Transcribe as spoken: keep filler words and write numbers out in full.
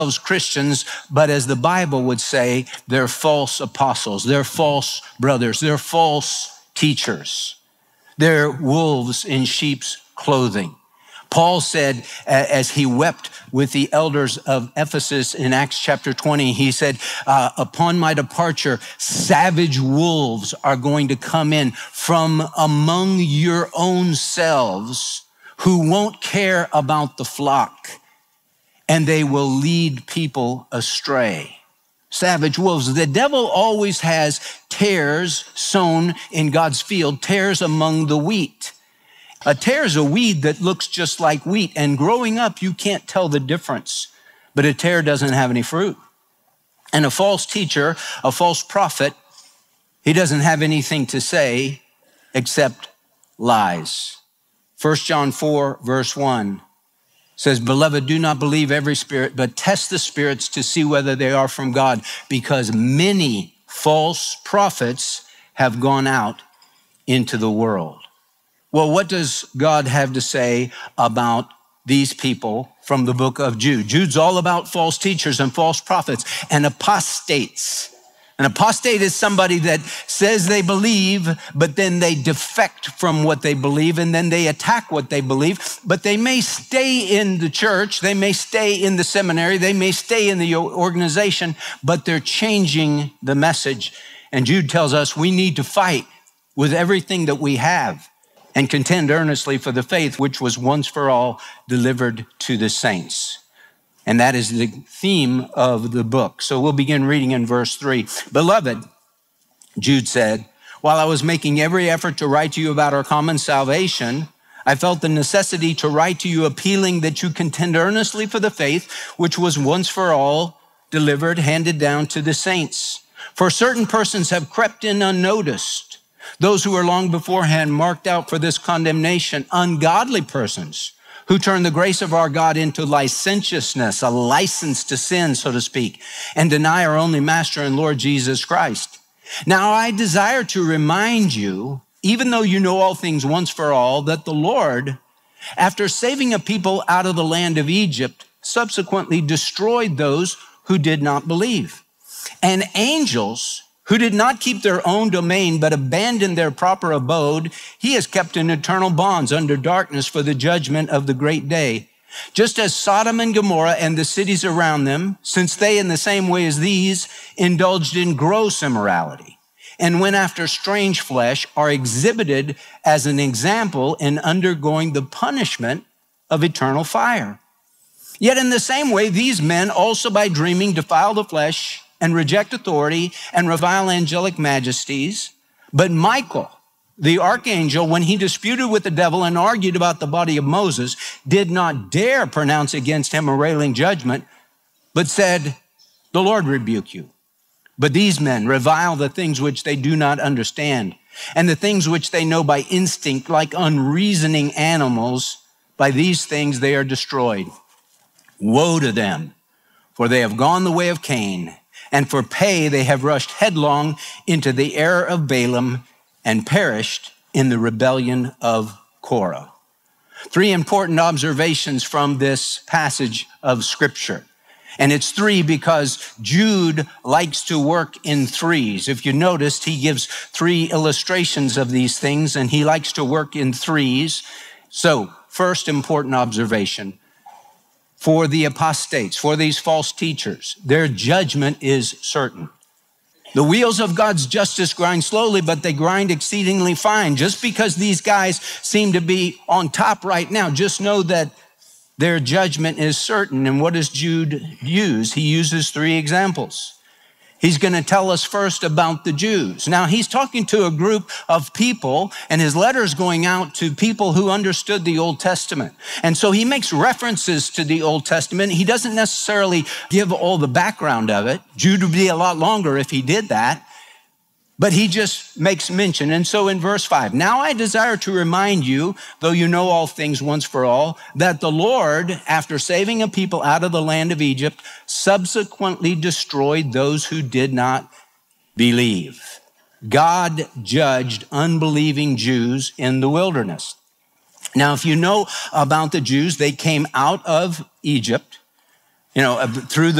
Christians, but as the Bible would say, they're false apostles, they're false brothers, they're false teachers. They're wolves in sheep's clothing. Paul said, as he wept with the elders of Ephesus in Acts chapter twenty, he said, uh, upon my departure, savage wolves are going to come in from among your own selves who won't care about the flock, and they will lead people astray. Savage wolves. The devil always has tares sown in God's field, tares among the wheat. A tare is a weed that looks just like wheat, and growing up, you can't tell the difference, but a tare doesn't have any fruit. And a false teacher, a false prophet, he doesn't have anything to say except lies. First John four, verse one says, beloved, do not believe every spirit, but test the spirits to see whether they are from God, because many false prophets have gone out into the world. Well, what does God have to say about these people from the book of Jude? Jude's all about false teachers and false prophets and apostates. An apostate is somebody that says they believe, but then they defect from what they believe, and then they attack what they believe. But they may stay in the church, they may stay in the seminary, they may stay in the organization, but they're changing the message. And Jude tells us we need to fight with everything that we have and contend earnestly for the faith which was once for all delivered to the saints. And that is the theme of the book. So we'll begin reading in verse three. Beloved, Jude said, while I was making every effort to write to you about our common salvation, I felt the necessity to write to you appealing that you contend earnestly for the faith which was once for all delivered, handed down to the saints. For certain persons have crept in unnoticed, those who were long beforehand marked out for this condemnation, ungodly persons who turn the grace of our God into licentiousness, a license to sin, so to speak, and deny our only Master and Lord Jesus Christ. Now I desire to remind you, even though you know all things once for all, that the Lord, after saving a people out of the land of Egypt, subsequently destroyed those who did not believe. And angels who did not keep their own domain, but abandoned their proper abode, he has kept in eternal bonds under darkness for the judgment of the great day. Just as Sodom and Gomorrah and the cities around them, since they in the same way as these indulged in gross immorality and went after strange flesh, are exhibited as an example in undergoing the punishment of eternal fire. Yet in the same way, these men also by dreaming defile the flesh and reject authority and revile angelic majesties. But Michael, the archangel, when he disputed with the devil and argued about the body of Moses, did not dare pronounce against him a railing judgment, but said, the Lord rebuke you. But these men revile the things which they do not understand, and the things which they know by instinct, like unreasoning animals. By these things they are destroyed. Woe to them, for they have gone the way of Cain, and for pay they have rushed headlong into the error of Balaam and perished in the rebellion of Korah. Three important observations from this passage of Scripture. And it's three because Jude likes to work in threes. If you noticed, he gives three illustrations of these things, and he likes to work in threes. So, first important observation. For the apostates, for these false teachers, their judgment is certain. The wheels of God's justice grind slowly, but they grind exceedingly fine. Just because these guys seem to be on top right now, just know that their judgment is certain. And what does Jude use? He uses three examples. He's going to tell us first about the Jews. Now, he's talking to a group of people, and his letter is going out to people who understood the Old Testament. And so he makes references to the Old Testament. He doesn't necessarily give all the background of it. Jude would be a lot longer if he did that. But he just makes mention. And so in verse five, now I desire to remind you, though you know all things once for all, that the Lord, after saving a people out of the land of Egypt, subsequently destroyed those who did not believe. God judged unbelieving Jews in the wilderness. Now, if you know about the Jews, they came out of Egypt. You know, through the